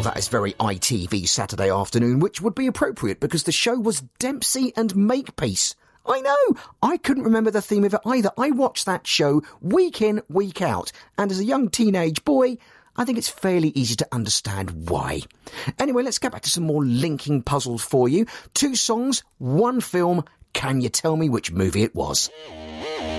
Well, that is very ITV Saturday afternoon, which would be appropriate because the show was Dempsey and Makepeace. I know, I couldn't remember the theme of it either. I watched that show week in, week out, and as a young teenage boy, I think it's fairly easy to understand why. Anyway, let's get back to some more linking puzzles for you. 2 songs, 1 film. Can you tell me which movie it was?